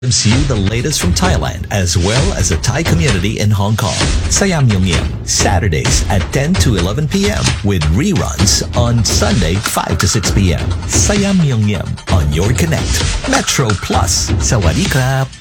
gives you the latest from Thailand as well as the Thai community in Hong Kong. Sayam Yung Yim, Saturdays at 10 to 11 p.m. with reruns on Sunday 5 to 6 p.m. Sayam Yung Yim on your Connect. Metro Plus. Sawadee krap.